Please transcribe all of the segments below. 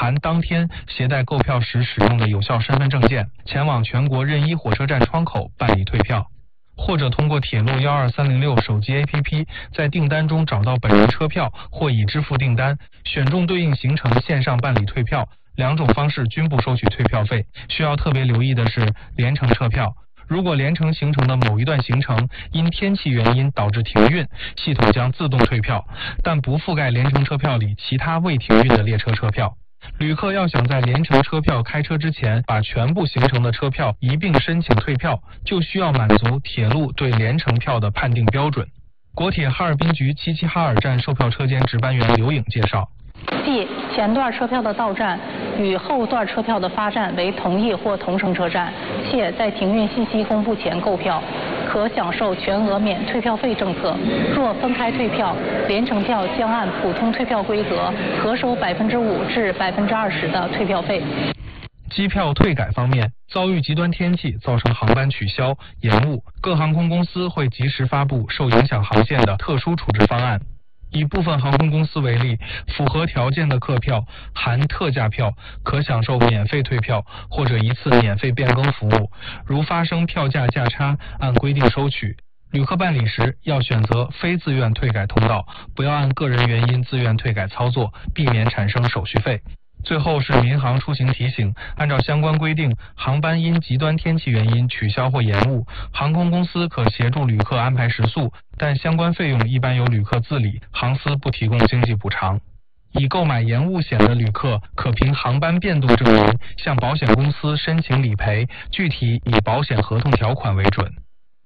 含当天携带购票时使用的有效身份证件，前往全国任意火车站窗口办理退票。或者通过铁路12306手机 APP 在订单中找到本人车票或已支付订单，选中对应行程线上办理退票，两种方式均不收取退票费。需要特别留意的是联程车票，如果联程行程的某一段行程因天气原因导致停运，系统将自动退票，但不覆盖联程车票里其他未停运的列车车票。旅客要想在联程车票开车之前把全部行程的车票一并申请退票，就需要满足铁路对联程票的判定标准。国铁哈尔滨局齐齐哈尔站售票车间值班员刘颖介绍， 即前段车票的到站与后段车票的发站为同一或同城车站，且在停运信息公布前购票，可享受全额免退票费政策。若分开退票，联程票将按普通退票规格核收5%至20%的退票费。 机票退改方面，遭遇极端天气造成航班取消、延误，各航空公司会及时发布受影响航线的特殊处置方案。以部分航空公司为例，符合条件的客票含特价票可享受免费退票或者一次免费变更服务，如发生票价价差按规定收取。旅客办理时要选择非自愿退改通道，不要按个人原因自愿退改操作，避免产生手续费。最后是民航出行提醒，按照相关规定，航班因极端天气原因取消或延误，航空公司可协助旅客安排食宿，但相关费用一般由旅客自理，航司不提供经济补偿。已购买延误险的旅客可凭航班变动证明向保险公司申请理赔，具体以保险合同条款为准。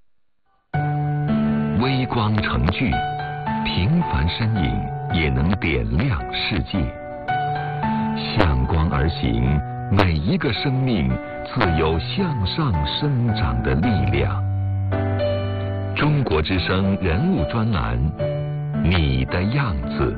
微光成炬，平凡身影也能点亮世界。向光而行，每一个生命自有向上生长的力量。中国之声人物专栏，你的样子。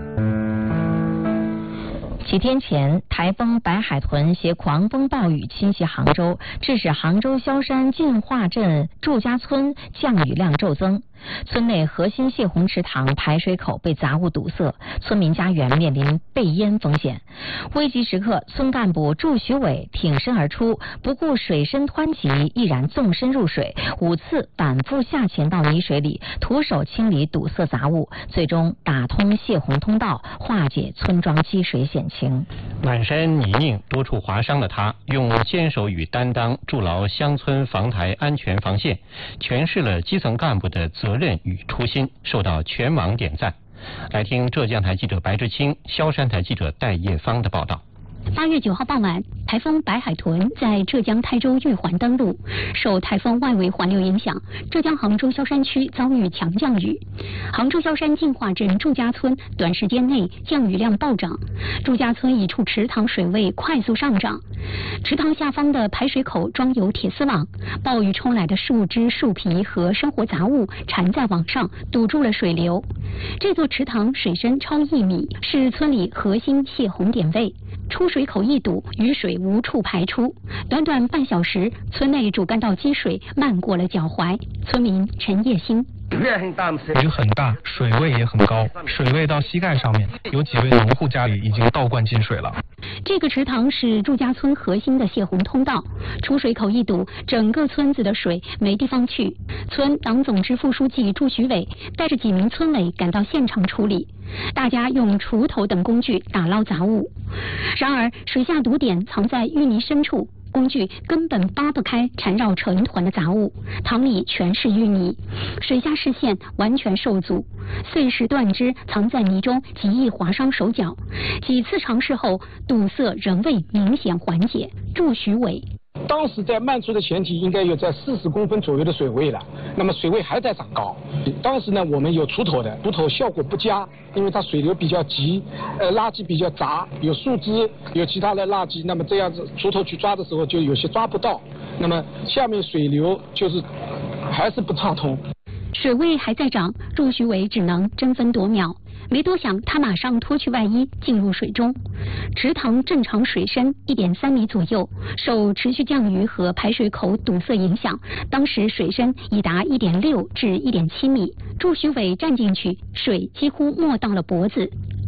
几天前，台风白海豚携狂风暴雨侵袭杭州，致使杭州萧山进化镇祝家村降雨量骤增。村内核心泄洪池塘排水口被杂物堵塞，村民家园面临被淹风险。危急时刻，村干部祝徐伟挺身而出，不顾水深湍急，毅然纵身入水，5次反复下潜到泥水里，徒手清理堵塞杂物，最终打通泄洪通道，化解村庄积水险情。 满身泥泞，多处划伤的他，用坚守与担当筑牢乡村防台安全防线，诠释了基层干部的责任与初心，受到全网点赞。来听浙江台记者白志清、萧山台记者戴叶芳的报道。 8月9号傍晚，台风白海豚在浙江台州玉环登陆，受台风外围环流影响，浙江杭州萧山区遭遇强降雨。杭州萧山进化镇祝家村短时间内降雨量暴涨，祝家村一处池塘水位快速上涨，池塘下方的排水口装有铁丝网，暴雨冲来的树枝、树皮和生活杂物缠在网上，堵住了水流。这座池塘水深超1米，是村里核心泄洪点位。出水口一堵，雨水无处排出。短短半小时，村内主干道积水漫过了脚踝。村民陈叶兴： 雨很大，水位也很高，水位到膝盖上面，有几位农户家里已经倒灌进水了。 这个池塘是祝家村核心的泄洪通道，出水口一堵，整个村子的水没地方去。村党总支副书记祝徐伟带着几名村委赶到现场处理，大家用锄头等工具打捞杂物。然而水下堵点藏在淤泥深处，工具根本扒不开缠绕成团的杂物，塘里全是淤泥，水下视线完全受阻，碎石断枝藏在泥中，极易划伤手脚。几次尝试后，堵塞仍未明显缓解。祝徐伟： 当时在漫出的前提应该有在40公分左右的水位了，那么水位还在长高。当时呢，我们有锄头的，锄头效果不佳，因为它水流比较急，垃圾比较杂，有树枝，有其他的垃圾，那么这样子锄头去抓的时候就有些抓不到，那么下面水流就是还是不畅通。 水位还在涨，祝徐伟只能争分夺秒。没多想，他马上脱去外衣进入水中。池塘正常水深1.3米左右，受持续降雨和排水口堵塞影响，当时水深已达1.6至1.7米。祝徐伟站进去，水几乎没到了脖子。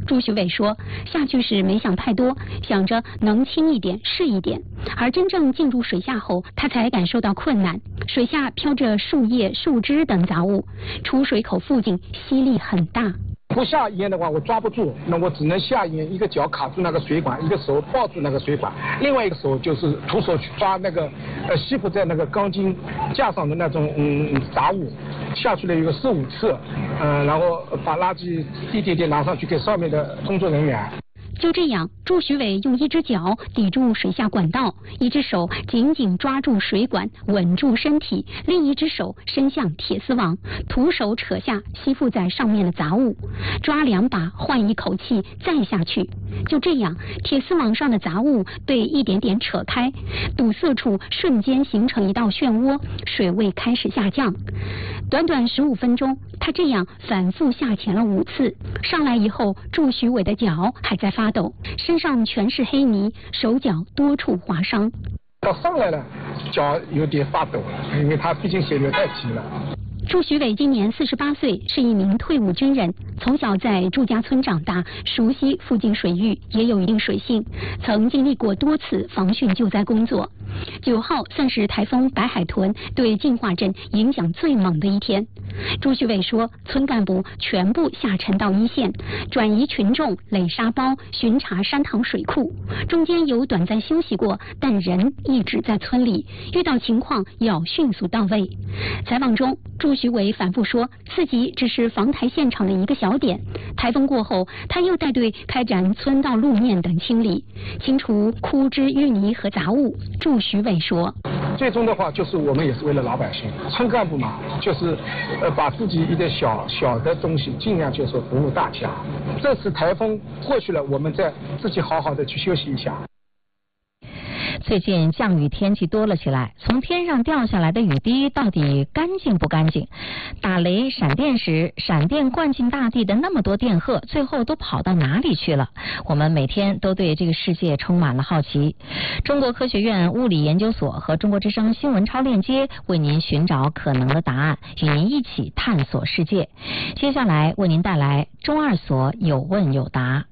朱徐伟说，下去时没想太多，想着能轻一点是一点，而真正进入水下后，他才感受到困难。水下飘着树叶、树枝等杂物，出水口附近吸力很大。 不下淹的话，我抓不住，那我只能下淹，一个脚卡住那个水管，一个手抱住那个水管，另外一个手就是徒手去抓那个吸附在那个钢筋架上的那种杂物，下去了有个4、5次，然后把垃圾一点点拿上去给上面的工作人员。 就这样，朱徐伟用一只脚抵住水下管道，一只手紧紧抓住水管稳住身体，另一只手伸向铁丝网，徒手扯下吸附在上面的杂物，抓2把换一口气再下去。就这样，铁丝网上的杂物被一点点扯开，堵塞处瞬间形成一道漩涡，水位开始下降。短短15分钟，他这样反复下潜了5次。上来以后，朱徐伟的脚还在发抖，身上全是黑泥，手脚多处划伤。 到上来了，脚有点发抖了，因为他毕竟水流太急了。 朱徐伟今年48岁，是一名退伍军人，从小在祝家村长大，熟悉附近水域，也有一定水性，曾经历过多次防汛救灾工作。9号算是台风白海豚对进化镇影响最猛的一天。朱徐伟说，村干部全部下沉到一线，转移群众、垒沙包、巡查山塘水库，中间有短暂休息过，但人一直在村里，遇到情况要迅速到位。采访中，朱徐伟反复说自己只是防台现场的一个小点，台风过后，他又带队开展村道路面等清理，清除枯枝淤泥和杂物。朱徐伟说， 最终的话就是我们也是为了老百姓，村干部嘛，就是把自己一点小的东西尽量就是服务大家。这次台风过去了，我们再自己好好的去休息一下。 最近降雨天气多了起来，从天上掉下来的雨滴到底干净不干净？打雷闪电时，闪电灌进大地的那么多电荷，最后都跑到哪里去了？我们每天都对这个世界充满了好奇。中国科学院物理研究所和中国之声新闻超链接为您寻找可能的答案，与您一起探索世界。接下来为您带来中2所有问有答。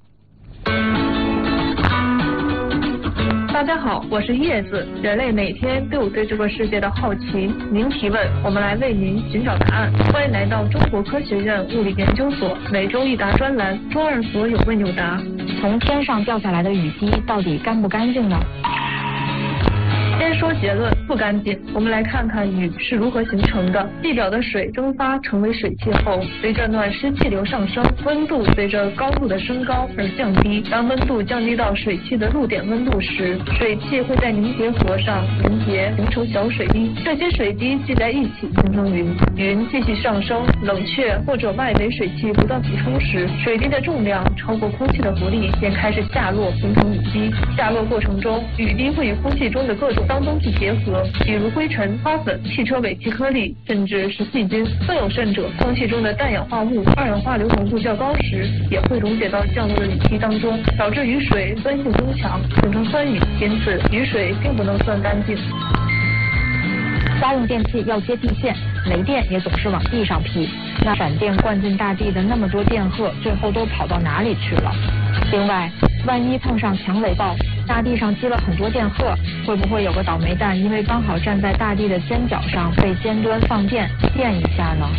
大家好，我是叶子。人类每天都有对这个世界的好奇，您提问，我们来为您寻找答案。欢迎来到中国科学院物理研究所每周一答专栏，中2所有问有答。 从天上掉下来的雨滴到底干不干净呢？ 先说结论，不干净。我们来看看雨是如何形成的。地表的水蒸发成为水汽后，随着暖湿气流上升，温度随着高度的升高而降低。当温度降低到水汽的露点温度时，水汽会在凝结核上凝结，形成小水滴。这些水滴聚在一起形成云。云继续上升，冷却或者外围水汽不断补充时，水滴的重量超过空气的浮力，便开始下落，形成雨滴。下落过程中，雨滴会与空气中的各种脏东西结合，比如灰尘、花粉、汽车尾气颗粒，甚至是细菌。更有甚者，空气中的氮氧化物、二氧化硫浓度较高时，也会溶解到降落的雨滴当中，导致雨水酸性增强，形成酸雨。因此，雨水并不能算干净。 家用电器要接地线，雷电也总是往地上劈。那闪电灌进大地的那么多电荷，最后都跑到哪里去了？另外，万一碰上强雷暴，大地上积了很多电荷，会不会有个倒霉蛋因为刚好站在大地的尖角上，被尖端放电电一下呢？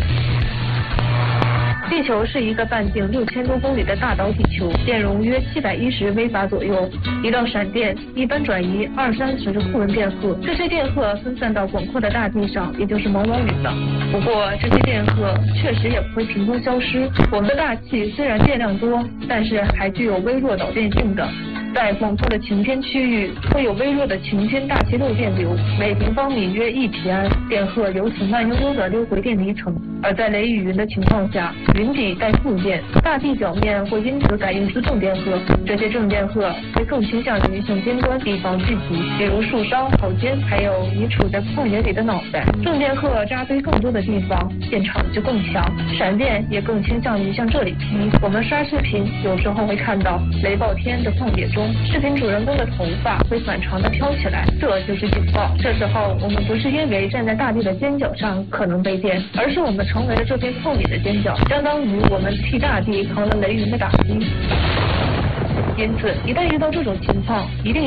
地球是一个半径6000多公里的大导体球，电容约710微法左右。一道闪电一般转移20-30个库仑电荷，这些电荷分散到广阔的大地上，也就是茫茫云上。不过，这些电荷确实也不会凭空消失。我们的大气虽然电量多，但是还具有微弱导电性的。在广阔的晴天区域，会有微弱的晴天大气漏电流，每平方米约1皮安，电荷由此慢悠悠地溜回电离层。而在雷雨云的情况下，云底带负电，大地表面会因此感应出正电荷，这些正电荷会更倾向于向尖端地方聚集，比如树梢、草尖，还有你处在旷野里的脑袋。正电荷扎堆更多的地方，电场就更强，闪电也更倾向于向这里劈。我们刷视频有时候会看到雷暴天的旷野中中，视频主人公的头发会反常的飘起来，这就是警报。这时候我们不是因为站在大地的尖角上可能被电，而是我们成为了这片透明的尖角，相当于我们替大地扛了雷云的打击。因此，一旦遇到这种情况，一定